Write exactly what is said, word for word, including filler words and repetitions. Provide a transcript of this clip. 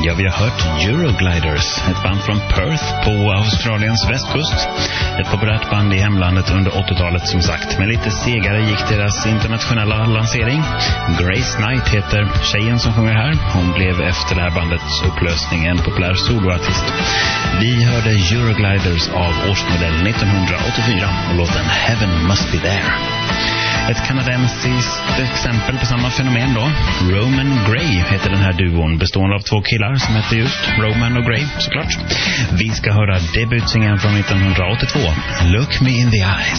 Ja, vi har hört Eurogliders, ett band från Perth på Australiens västkust. Ett populärt band i hemlandet under åttiotalet som sagt. Men lite segare gick deras internationella lansering. Grace Knight heter tjejen som sjunger här. Hon blev efter det här bandets upplösning en populär soloartist. Vi hörde Eurogliders av årsmodell nittonhundraåttiofyra och låten Heaven Must Be There. Ett kanadensiskt exempel på samma fenomen då. Roman Gray heter den här duon, bestående av två killar som heter just Roman och Gray såklart. Vi ska höra debutsingen från nittonhundraåttiotvå, Look Me in the Eyes.